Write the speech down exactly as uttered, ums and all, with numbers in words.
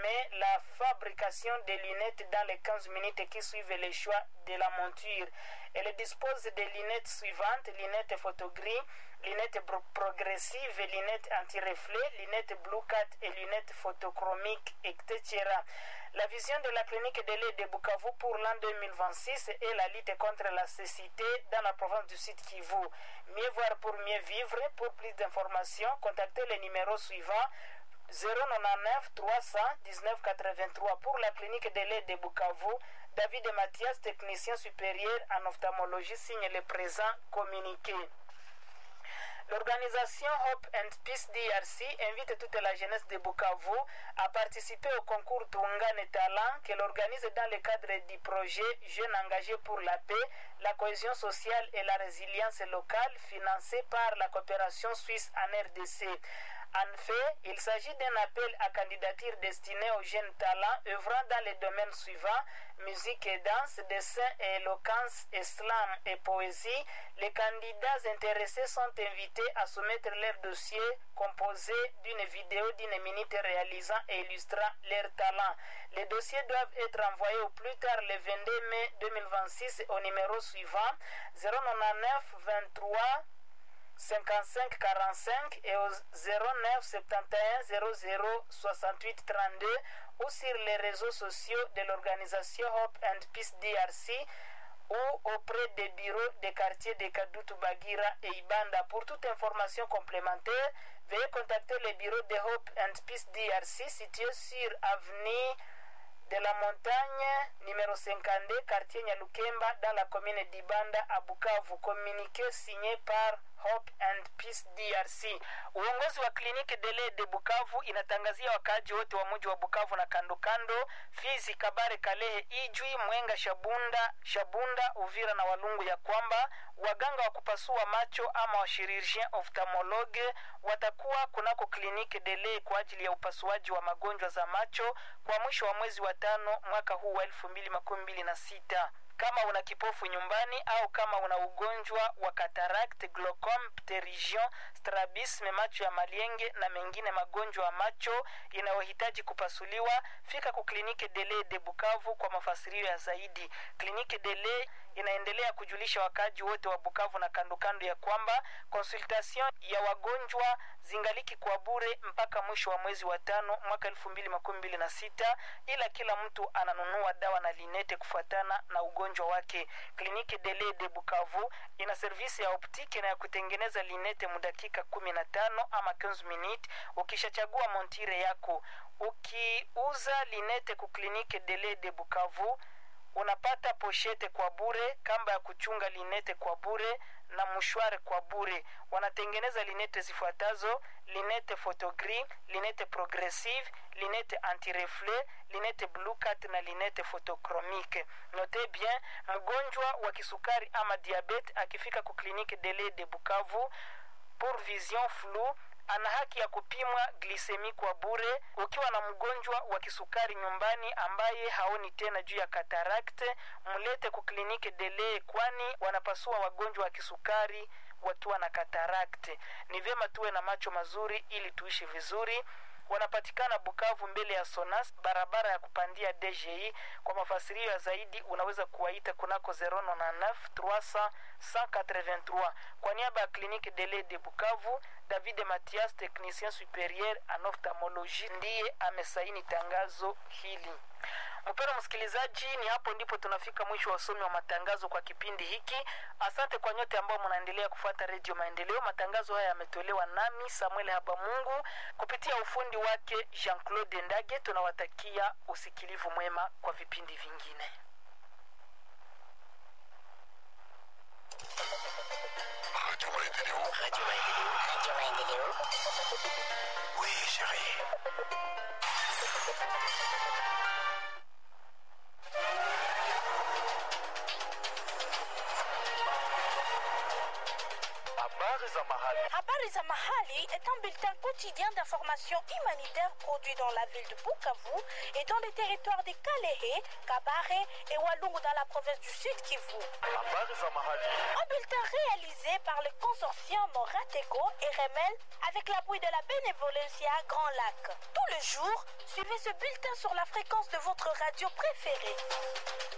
mais la fabrication des lunettes dans les quinze minutes qui suivent les choix de la monture. Elle dispose des lunettes suivantes: lunettes photogris, lunettes progressives, lunettes anti-reflet, lunettes Blue Cat et lunettes photochromiques, et cetera. La vision de la clinique de lait de Bukavu pour l'an deux mille vingt-six est la lutte contre la cécité dans la province du Sud Kivu. Mieux voir pour mieux vivre. Pour plus d'informations, contactez le numéro suivant: zéro neuf trois cent dix-neuf quatre-vingt-trois. Pour la clinique de lait de Bukavu, David Mathias, technicien supérieur en ophtalmologie, signe le présent communiqué. L'organisation Hope and Peace D R C invite toute la jeunesse de Bukavu à participer au concours Tungane Talent qu'elle organise dans le cadre du projet Jeunes engagés pour la paix, la cohésion sociale et la résilience locale, financé par la coopération suisse en R D C. En fait, il s'agit d'un appel à candidature destiné aux jeunes talents œuvrant dans les domaines suivants: musique et danse, dessin et éloquence, slam et poésie. Les candidats intéressés sont invités à soumettre leur dossier composé d'une vidéo d'une minute réalisant et illustrant leur talent. Les dossiers doivent être envoyés au plus tard le vingt-deux mai deux mille vingt-six au numéro suivant: zéro neuf vingt-trois cinquante-cinq quarante-cinq et au zéro neuf soixante-et-un zéro zéro soixante-huit trente-deux ou sur les réseaux sociaux de l'organisation Hope and Peace D R C ou auprès des bureaux des quartiers de Kadutu, Bagira et Ibanda. Pour toute information complémentaire, veuillez contacter le bureau de Hope and Peace D R C situé sur avenue de la Montagne, numéro cinquante-deux, quartier Nyalukemba, dans la commune d'Ibanda à Bukavu. Communiqué signé par Hope and Peace D R C. Uongozi wa kliniki Dele de Bukavu inatangazia wakaaji wote wa mji wa Bukavu na kando kando, Fizi, Kabare, Kalehe, Ijwi, Mwenga, Shabunda, Shabunda, Uvira na Walungu ya kwamba waganga wa kupasua macho ama wa chirurgien ophthalmologue watakuwa kunako kliniki Dele kwa ajili ya upasuaji wa magonjwa za macho kwa mwisho wa mwezi wa tano mwaka huu wa elfu mbili makumi mbili na sita. Kama una kipofu nyumbani au kama una ugonjwa wa cataract, glaucome, pterygium, strabisme, macho ya malienge na mengine magonjwa ya macho inayohitaji kupasuliwa, fika ku kliniki Dele de Bukavu kwa mafasirio ya zaidi. Kliniki Dele inaendelea kujulisha wakaji wote wa Bukavu na kando kando ya kwamba consultation ya wagonjwa zingaliki kwa bure mpaka mwisho wa mwezi wa tano mwaka elfu mbili makumi mbili na sita, ila kila mtu ananunua dawa na linete kufuatana na ugonjwa wake. Kliniki Dele de Bukavu ina servisi ya optiki na ya kutengeneza linete mudakika kumi na tano ama quinze minutes ukishachagua montire yako. Ukiuza linete ku kliniki Dele de Bukavu unapata pochete kwa bure, kamba ya kuchunga linete kwa bure na mshware kwa bure. Wanatengeneza linete zifuatazo: linete photogris, linete progressive, linete anti-reflet, linete blue cat na linete photochromique. Notez bien, mgonjwa wa kisukari ama diabete akifika ku kliniki Dele de Bukavu pour vision floue ana haki ya kupimwa glisemi kwa bure. Ukiwa na mgonjwa wa kisukari nyumbani ambaye haoni tena juu ya cataract, mlete ku kliniki Dele kwani wanapasua wagonjwa wa kisukari wakiwa na cataract. Ni vyema tuwe na macho mazuri ili tuishi vizuri. Wanapatikana Bukavu mbele ya Sonas, barabara ya kupandia D G I. Kwa mafasirio ya zaidi unaweza kuwaita kunako zero neuf trois cents cent quatre-vingt-trois. Kwa niaba ya kliniki Dele de Bukavu, David Mathias, technicien supérieur en ophtalmologie, ndiye amesaini tangazo hili. Mpendwa msikilizaji, ni hapo ndipo tunafika mwisho wa somo wa matangazo kwa kipindi hiki. Asante kwa nyote ambao mnaendelea kufuata Radio Maendeleo. Matangazo haya yametolewa nami Samuel Habamungu kupitia ufundi wake Jean-Claude Ndage. Tunawatakia usikilivu mwema kwa vipindi vingine. Radio Maendeleo. Radio Maendeleo. Radio Maendeleo. Oui, chérie. Habari za mahali. Habari za Mahali est un bulletin quotidien d'information humanitaire produit dans la ville de Bukavu et dans les territoires de Kalehe, Kabare et Walungu dans la province du Sud Kivu. Habari za Mahali. Un bulletin réalisé par le consortium Moratego et Remel avec l'appui de la Bénévolencia Grand Lac. Tous les jours, suivez ce bulletin sur la fréquence de votre radio préférée.